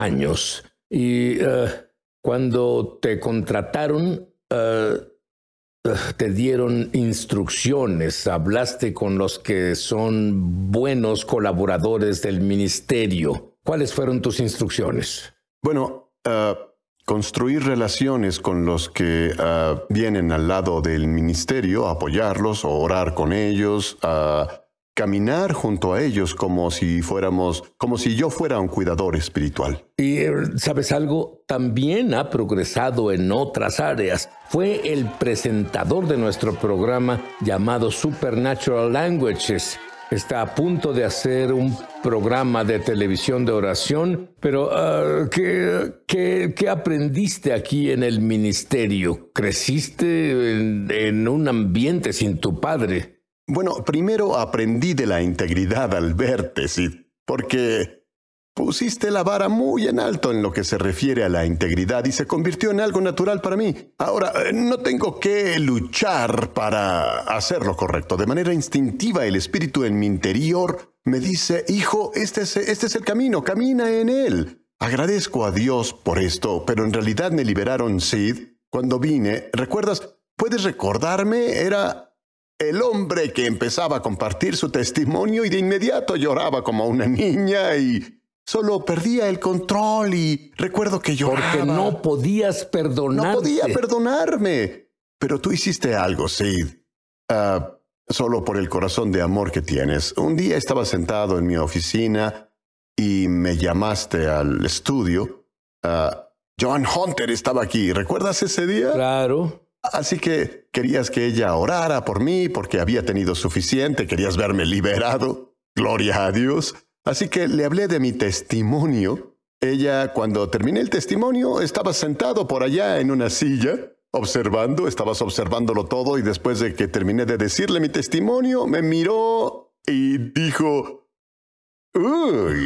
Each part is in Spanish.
años. Y cuando te contrataron, te dieron instrucciones, hablaste con los que son buenos colaboradores del ministerio. ¿Cuáles fueron tus instrucciones? Bueno, construir relaciones con los que vienen al lado del ministerio, apoyarlos, orar con ellos, caminar junto a ellos como si yo fuera un cuidador espiritual. Y, ¿sabes algo? También ha progresado en otras áreas. Fue el presentador de nuestro programa llamado Supernatural Languages. Está a punto de hacer un programa de televisión de oración, pero ¿qué aprendiste aquí en el ministerio? ¿Creciste en un ambiente sin tu padre? Bueno, primero aprendí de la integridad al verte, Sid, porque pusiste la vara muy en alto en lo que se refiere a la integridad y se convirtió en algo natural para mí. Ahora, no tengo que luchar para hacer lo correcto. De manera instintiva, el espíritu en mi interior me dice, hijo, este es el camino, camina en él. Agradezco a Dios por esto, pero en realidad me liberaron, Sid, cuando vine. ¿Recuerdas? ¿Puedes recordarme? Era el hombre que empezaba a compartir su testimonio y de inmediato lloraba como una niña y solo perdía el control y recuerdo que lloraba. Porque no podías perdonarte. No podía perdonarme. Pero tú hiciste algo, Sid. Solo por el corazón de amor que tienes. Un día estaba sentado en mi oficina y me llamaste al estudio. Joan Hunter estaba aquí. ¿Recuerdas ese día? Claro. Así que querías que ella orara por mí porque había tenido suficiente, querías verme liberado. Gloria a Dios. Así que le hablé de mi testimonio. Ella, cuando terminé el testimonio, estaba sentado por allá en una silla, estabas observándolo todo y después de que terminé de decirle mi testimonio, me miró y dijo, ¡uy!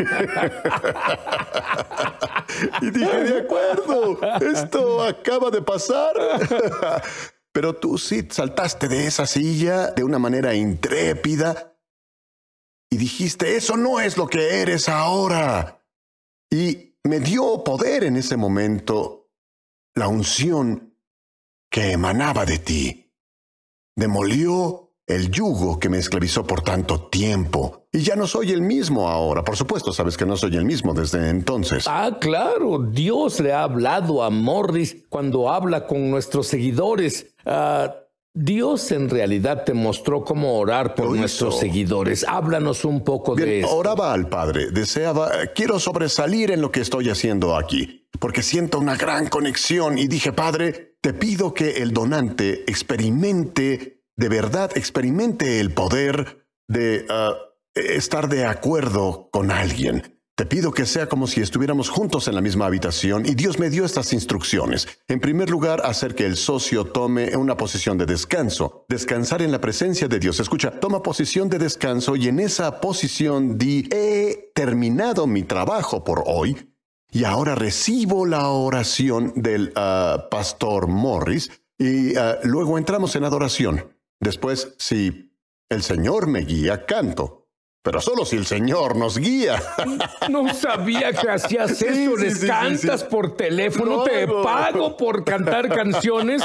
Y dije, de acuerdo, esto acaba de pasar. Pero tú, Sid, saltaste de esa silla de una manera intrépida y dijiste, eso no es lo que eres ahora. Y me dio poder en ese momento la unción que emanaba de ti. Demolió el yugo que me esclavizó por tanto tiempo. Y ya no soy el mismo ahora. Por supuesto, sabes que no soy el mismo desde entonces. Ah, claro. Dios le ha hablado a Morris cuando habla con nuestros seguidores. Dios en realidad te mostró cómo orar por nuestros seguidores. Háblanos un poco de eso. Oraba al Padre. Quiero sobresalir en lo que estoy haciendo aquí. Porque siento una gran conexión. Y dije, Padre, te pido que el donante experimente el poder de estar de acuerdo con alguien. Te pido que sea como si estuviéramos juntos en la misma habitación y Dios me dio estas instrucciones. En primer lugar, hacer que el socio tome una posición de descanso. Descansar en la presencia de Dios. Escucha, toma posición de descanso y en esa posición he terminado mi trabajo por hoy y ahora recibo la oración del pastor Morris y luego entramos en adoración. Después, si el Señor me guía, canto. Pero solo si el Señor nos guía. No sabía que hacías eso. ¿Les cantas por teléfono? No, ¿te pago por cantar canciones?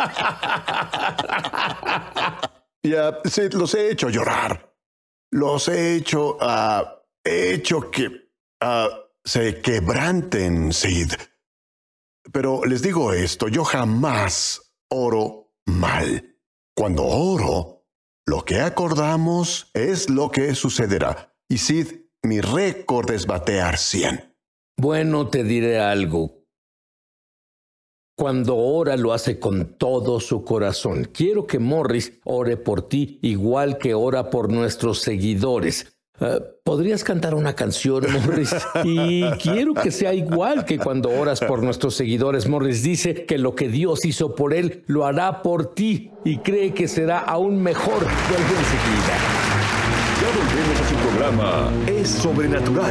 Sí, los he hecho llorar. Los he hecho que se quebranten, Sid. Pero les digo esto, yo jamás oro mal. Cuando oro, lo que acordamos es lo que sucederá. Y Sid, mi récord es batear 100. Bueno, te diré algo. Cuando ora lo hace con todo su corazón. Quiero que Morris ore por ti igual que ora por nuestros seguidores. ¿Podrías cantar una canción, Morris? Y quiero que sea igual que cuando oras por nuestros seguidores. Morris dice que lo que Dios hizo por él lo hará por ti y cree que será aún mejor. Vuelve enseguida. Ya volvemos a su programa Es Sobrenatural.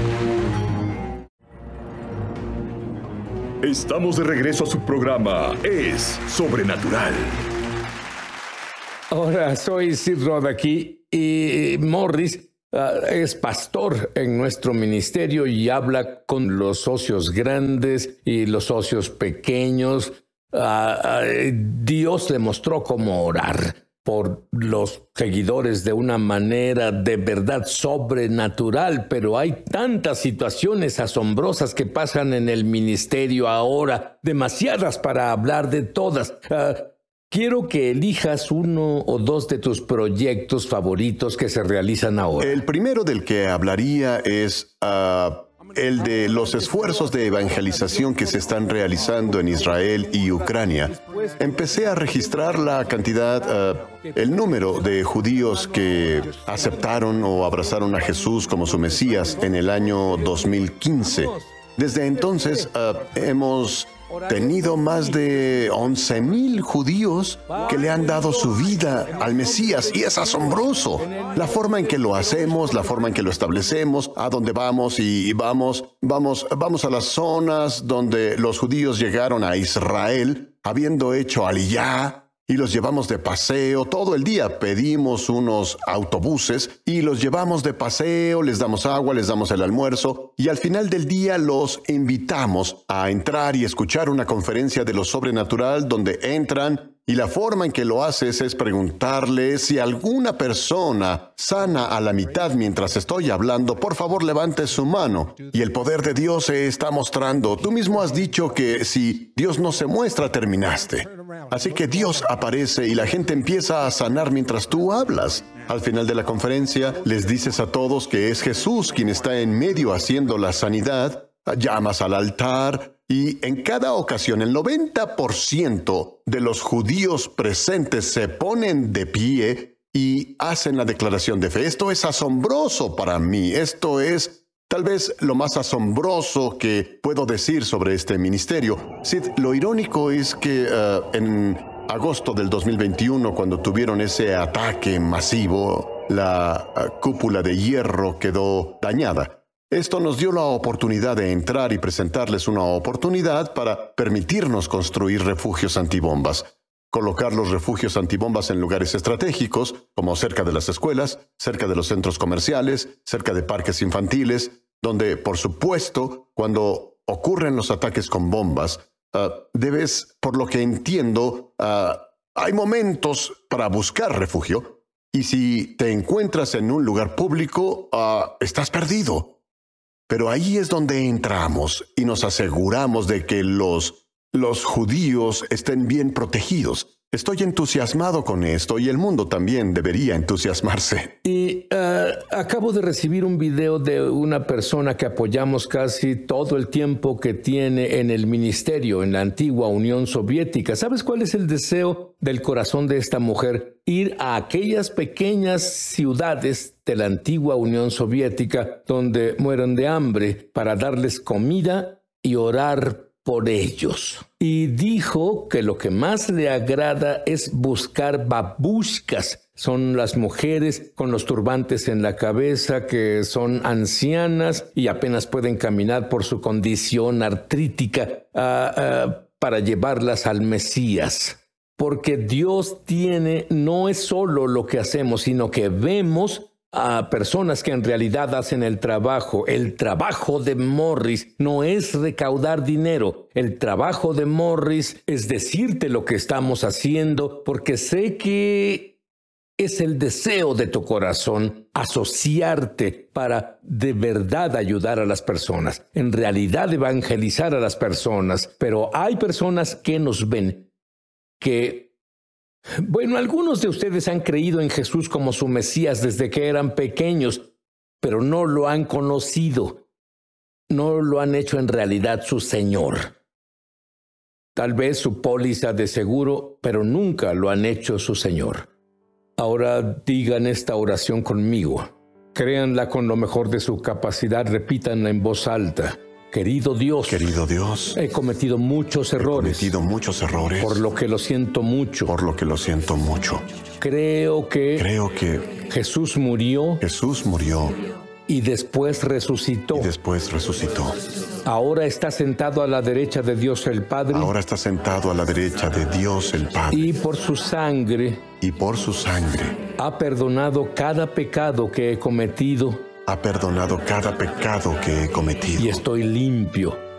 Estamos de regreso a su programa Es Sobrenatural. Ahora soy Sid Roth aquí y Morris Es pastor en nuestro ministerio y habla con los socios grandes y los socios pequeños. Dios le mostró cómo orar por los seguidores de una manera de verdad sobrenatural, pero hay tantas situaciones asombrosas que pasan en el ministerio ahora, demasiadas para hablar de todas. Quiero que elijas uno o dos de tus proyectos favoritos que se realizan ahora. El primero del que hablaría es el de los esfuerzos de evangelización que se están realizando en Israel y Ucrania. Empecé a registrar la cantidad, el número de judíos que aceptaron o abrazaron a Jesús como su Mesías en el año 2015. Desde entonces hemos tenido más de 11,000 judíos que le han dado su vida al Mesías, y es asombroso la forma en que lo hacemos, la forma en que lo establecemos, a dónde vamos y vamos a las zonas donde los judíos llegaron a Israel, habiendo hecho aliyá, y los llevamos de paseo todo el día. Pedimos unos autobuses y los llevamos de paseo, les damos agua, les damos el almuerzo, y al final del día los invitamos a entrar y escuchar una conferencia de lo sobrenatural donde entran, y la forma en que lo haces es preguntarle si alguna persona sana a la mitad mientras estoy hablando, por favor levante su mano. Y el poder de Dios se está mostrando. Tú mismo has dicho que si Dios no se muestra, terminaste. Así que Dios aparece y la gente empieza a sanar mientras tú hablas. Al final de la conferencia, les dices a todos que es Jesús quien está en medio haciendo la sanidad. Llamas al altar y en cada ocasión el 90% de los judíos presentes se ponen de pie y hacen la declaración de fe. Esto es asombroso para mí. Esto es tal vez lo más asombroso que puedo decir sobre este ministerio. Sid, lo irónico es que en agosto del 2021, cuando tuvieron ese ataque masivo, la cúpula de hierro quedó dañada. Esto nos dio la oportunidad de entrar y presentarles una oportunidad para permitirnos construir refugios antibombas. Colocar los refugios antibombas en lugares estratégicos, como cerca de las escuelas, cerca de los centros comerciales, cerca de parques infantiles, donde, por supuesto, cuando ocurren los ataques con bombas, debes, por lo que entiendo, hay momentos para buscar refugio, y si te encuentras en un lugar público, estás perdido. Pero ahí es donde entramos y nos aseguramos de que los judíos estén bien protegidos. Estoy entusiasmado con esto y el mundo también debería entusiasmarse. Y acabo de recibir un video de una persona que apoyamos casi todo el tiempo que tiene en el ministerio en la antigua Unión Soviética. ¿Sabes cuál es el deseo del corazón de esta mujer? Ir a aquellas pequeñas ciudades de la antigua Unión Soviética donde mueren de hambre para darles comida y orar por ellos. Y dijo que lo que más le agrada es buscar babushkas. Son las mujeres con los turbantes en la cabeza que son ancianas y apenas pueden caminar por su condición artrítica para llevarlas al Mesías. Porque Dios tiene, no es solo lo que hacemos, sino que vemos a personas que en realidad hacen el trabajo. El trabajo de Morris no es recaudar dinero. El trabajo de Morris es decirte lo que estamos haciendo, porque sé que es el deseo de tu corazón asociarte para de verdad ayudar a las personas, en realidad evangelizar a las personas. Pero hay personas que nos ven que... Bueno, algunos de ustedes han creído en Jesús como su Mesías desde que eran pequeños, pero no lo han conocido. No lo han hecho en realidad su Señor. Tal vez su póliza de seguro, pero nunca lo han hecho su Señor. Ahora digan esta oración conmigo. Créanla con lo mejor de su capacidad, repítanla en voz alta. Querido Dios, he cometido muchos errores. Por lo que lo siento mucho. Creo que Jesús murió y después resucitó. Y después resucitó. Ahora está sentado a la derecha de Dios el Padre. Ahora está sentado a la derecha de Dios el Padre. Y por su sangre. Y por su sangre. Ha perdonado cada pecado que he cometido. Ha perdonado cada pecado que he cometido. Y estoy limpio.